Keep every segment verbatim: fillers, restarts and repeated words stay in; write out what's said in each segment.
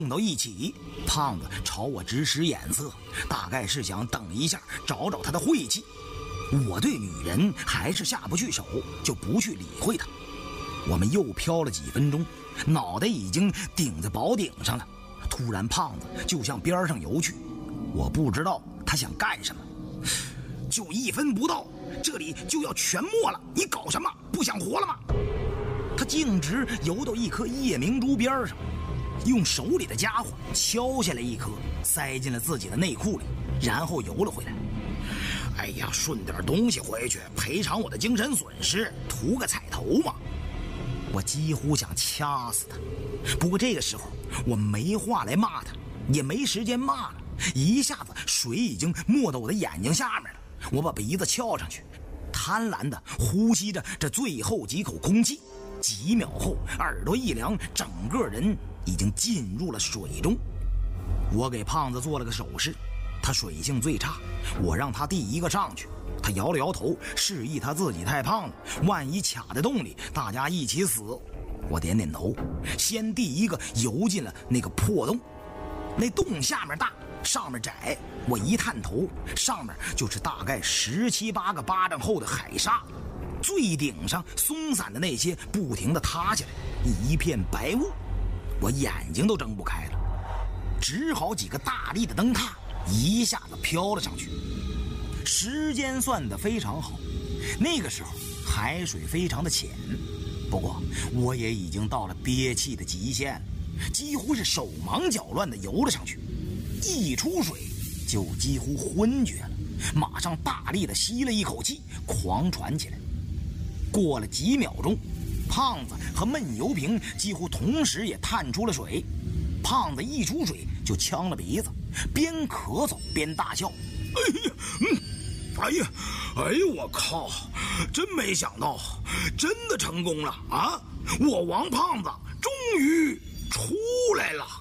到一起。胖子朝我直使眼色，大概是想等一下找找他的晦气。我对女人还是下不去手，就不去理会他。我们又飘了几分钟，脑袋已经顶在宝顶上了。突然胖子就向边上游去，我不知道他想干什么。就一分不到，这里就要全没了，你搞什么？不想活了吗？他径直游到一棵夜明珠边上，用手里的家伙敲下来一颗，塞进了自己的内裤里，然后游了回来。哎呀，顺点东西回去赔偿我的精神损失，图个彩头嘛。我几乎想掐死他，不过这个时候我没话来骂他，也没时间骂了。一下子水已经没到我的眼睛下面了，我把鼻子翘上去，贪婪地呼吸着这最后几口空气。几秒后，耳朵一凉，整个人已经进入了水中。我给胖子做了个手势，他水性最差，我让他第一个上去。他摇了摇头，示意他自己太胖了，万一卡在洞里，大家一起死。我点点头，先第一个游进了那个破洞。那洞下面大，上面窄，我一探头，上面就是大概十七八个巴掌厚的海沙，最顶上松散的那些不停地塌下来，一片白雾，我眼睛都睁不开了，只好几个大力的蹬踏，一下子飘了上去。时间算得非常好，那个时候海水非常的浅，不过我也已经到了憋气的极限了，几乎是手忙脚乱地游了上去，一出水就几乎昏厥了，马上大力地吸了一口气，狂喘起来。过了几秒钟，胖子和闷油瓶几乎同时也探出了水。胖子一出水就呛了鼻子，边咳嗽边大笑。哎呀，嗯，哎呀，哎呀，我靠！真没想到，真的成功了啊！我王胖子终于出来了。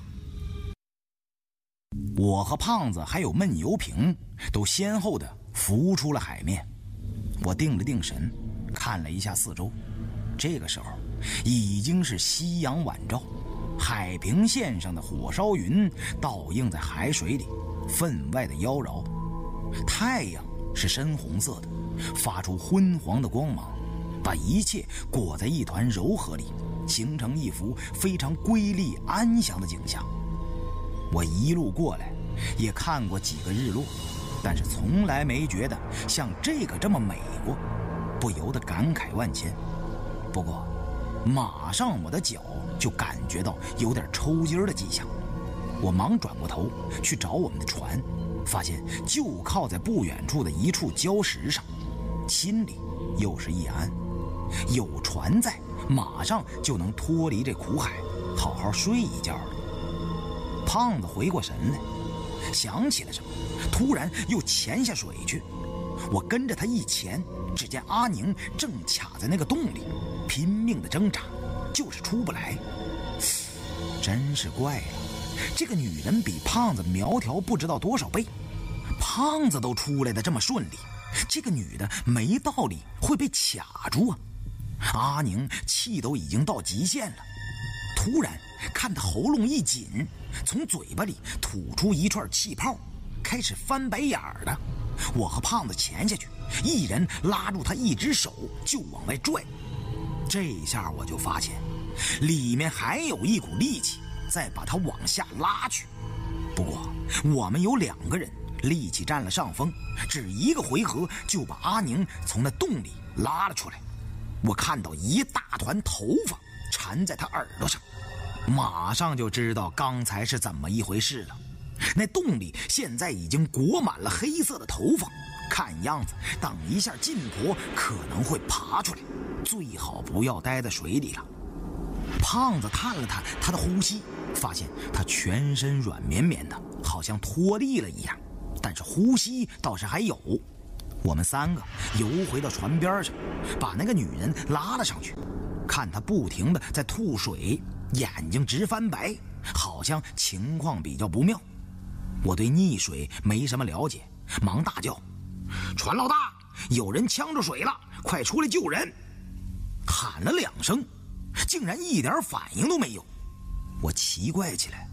我和胖子还有闷油瓶都先后的浮出了海面。我定了定神，看了一下四周，这个时候已经是夕阳晚照，海平线上的火烧云倒映在海水里，分外的妖娆。太阳是深红色的，发出昏黄的光芒，把一切裹在一团柔和里，形成一幅非常瑰丽安详的景象。我一路过来也看过几个日落，但是从来没觉得像这个这么美过，不由得感慨万千。不过马上我的脚就感觉到有点抽筋的迹象，我忙转过头去找我们的船，发现就靠在不远处的一处礁石上，心里又是一安，有船在，马上就能脱离这苦海，好好睡一觉了。胖子回过神来，想起了什么，突然又潜下水去。我跟着他一潜，只见阿宁正卡在那个洞里，拼命的挣扎，就是出不来。真是怪了，这个女人比胖子苗条不知道多少倍，胖子都出来的这么顺利，这个女的没道理会被卡住啊！阿宁气都已经到极限了，突然看他喉咙一紧，从嘴巴里吐出一串气泡，开始翻白眼儿了。我和胖子潜下去，一人拉住他一只手就往外拽。这下我就发现里面还有一股力气在把他往下拉去。不过我们有两个人，力气占了上风，只一个回合就把阿宁从那洞里拉了出来。我看到一大团头发缠在他耳朵上，马上就知道刚才是怎么一回事了。那洞里现在已经裹满了黑色的头发，看样子等一下晋婆可能会爬出来，最好不要待在水里了。胖子探了探他的呼吸，发现他全身软绵绵的，好像脱力了一样，但是呼吸倒是还有。我们三个游回到船边上，把那个女人拉了上去，看她不停的在吐水，眼睛直翻白，好像情况比较不妙。我对溺水没什么了解，忙大叫：船老大，有人呛着水了，快出来救人！喊了两声，竟然一点反应都没有。我奇怪起来，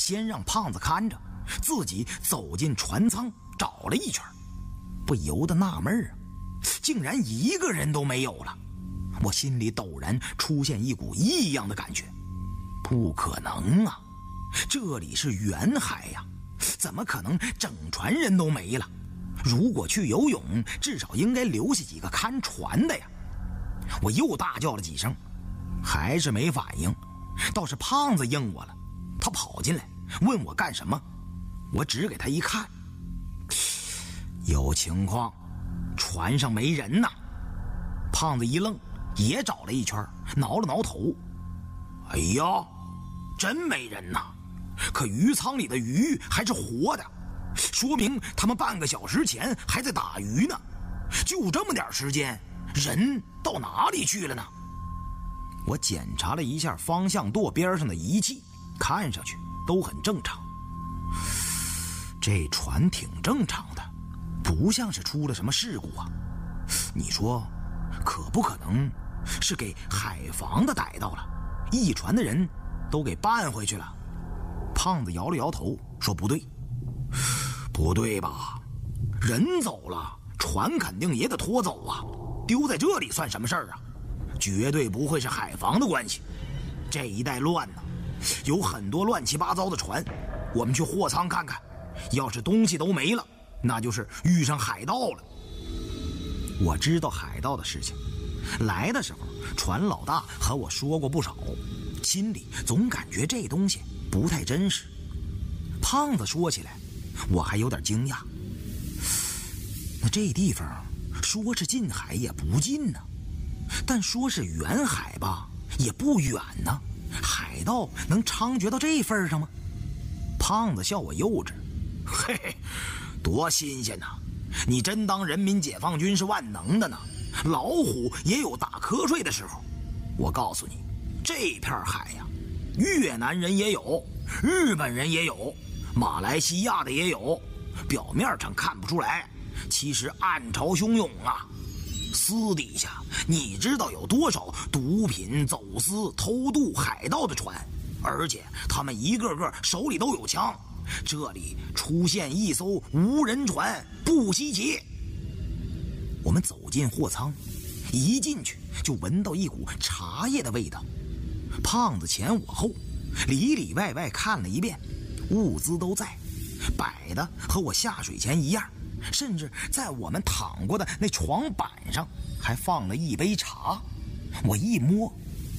先让胖子看着，自己走进船舱找了一圈，不由得纳闷啊，竟然一个人都没有了。我心里陡然出现一股异样的感觉，不可能啊，这里是远海呀，怎么可能整船人都没了？如果去游泳，至少应该留下几个看船的呀。我又大叫了几声，还是没反应，倒是胖子应我了。他跑进来问我干什么，我指给他一看，有情况，船上没人呐。胖子一愣，也找了一圈，挠了挠头，哎呀，真没人呐，可鱼舱里的鱼还是活的，说明他们半个小时前还在打鱼呢。就这么点时间，人到哪里去了呢？我检查了一下方向舵边上的仪器，看上去都很正常。这船挺正常的，不像是出了什么事故啊。你说可不可能是给海防的逮到了，一船的人都给办回去了？胖子摇了摇头说不对。不对吧，人走了，船肯定也得拖走啊，丢在这里算什么事儿啊？绝对不会是海防的关系。这一带乱呢，有很多乱七八糟的船，我们去货舱看看，要是东西都没了，那就是遇上海盗了。我知道海盗的事情，来的时候船老大和我说过不少，心里总感觉这东西不太真实。胖子说起来我还有点惊讶，那这地方说是近海也不近呢，但说是远海吧也不远呢，海盗能猖獗到这份上吗？胖子笑我幼稚，嘿嘿，多新鲜呐！你真当人民解放军是万能的呢？老虎也有打瞌睡的时候。我告诉你，这片海呀，越南人也有，日本人也有，马来西亚的也有，表面上看不出来，其实暗潮汹涌啊。私底下你知道有多少毒品走私偷渡海盗的船，而且他们一个个手里都有枪，这里出现一艘无人船不稀奇。我们走进货舱，一进去就闻到一股茶叶的味道。胖子前我后，里里外外看了一遍，物资都在，摆的和我下水前一样，甚至在我们躺过的那床板上还放了一杯茶。我一摸，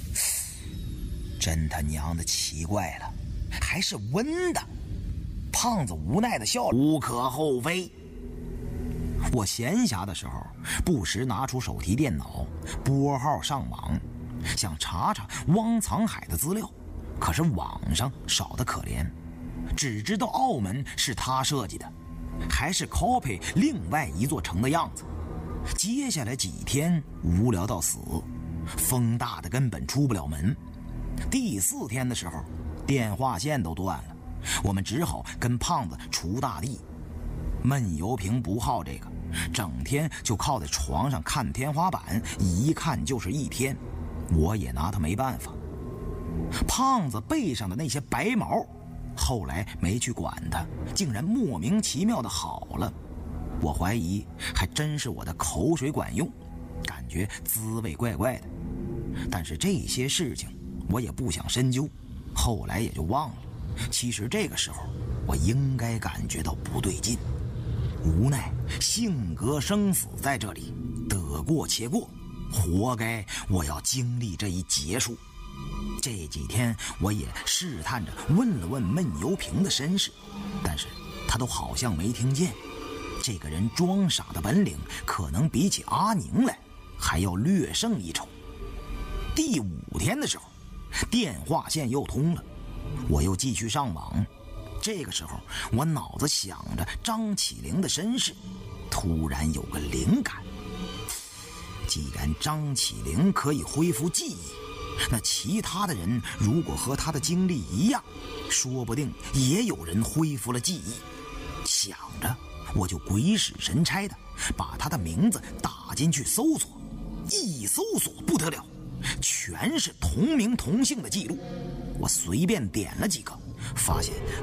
真他娘的奇怪了，还是温的。胖子无奈的笑了，无可厚非。我闲暇的时候不时拿出手提电脑拨号上网，想查查汪藏海的资料，可是网上少得可怜，只知道澳门是他设计的，还是 copy 另外一座城的样子。接下来几天无聊到死，风大的根本出不了门。第四天的时候电话线都断了，我们只好跟胖子锄大地。闷油瓶不好这个，整天就靠在床上看天花板，一看就是一天，我也拿他没办法。胖子背上的那些白毛后来没去管他，竟然莫名其妙的好了。我怀疑还真是我的口水管用，感觉滋味怪怪的。但是这些事情我也不想深究，后来也就忘了。其实这个时候我应该感觉到不对劲，无奈性格生死在这里，得过且过，活该我要经历这一劫数。这几天我也试探着问了问闷油瓶的身世，但是他都好像没听见。这个人装傻的本领可能比起阿宁来还要略胜一筹。第五天的时候电话线又通了，我又继续上网。这个时候我脑子想着张起灵的身世，突然有个灵感，既然张起灵可以恢复记忆，那其他的人如果和他的经历一样，说不定也有人恢复了记忆。想着我就鬼使神差的把他的名字打进去搜索，一搜索不得了，全是同名同姓的记录。我随便点了几个，发现